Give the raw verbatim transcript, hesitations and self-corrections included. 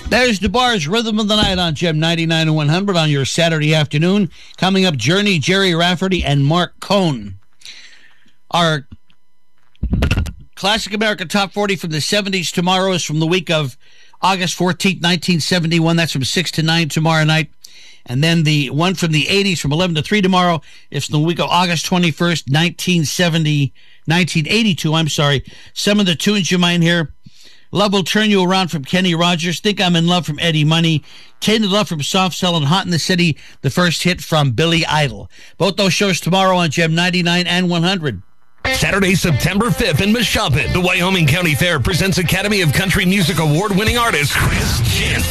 There's DeBar's Rhythm of the Night on Gem ninety-nine and one hundred on your Saturday afternoon. Coming up, Journey, Jerry Rafferty, and Mark Cohn. Our Classic America Top forty from the seventies tomorrow is from the week of August fourteenth, nineteen seventy-one. That's from six to nine tomorrow night. And then the one from the eighties from eleven to three tomorrow is from the week of August twenty-first, nineteen seventy, nineteen eighty-two. I'm sorry. Some of the tunes you might hear. Love Will Turn You Around from Kenny Rogers. Think I'm in Love from Eddie Money. Tainted Love from Soft Cell, and Hot in the City, the first hit from Billy Idol. Both those shows tomorrow on Gem ninety-nine and one hundred. Saturday, September fifth in Meshopin, the Wyoming County Fair presents Academy of Country Music Award-winning artist Chris Jensen.